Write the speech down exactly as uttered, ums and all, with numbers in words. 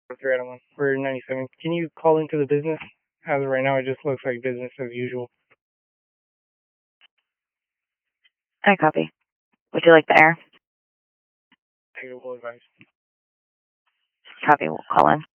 three out of one. We're ninety-seven. Can you call into the business? As of right now, it just looks like business as usual. I copy. Would you like the air? Take a full advice. Copy. We'll call in.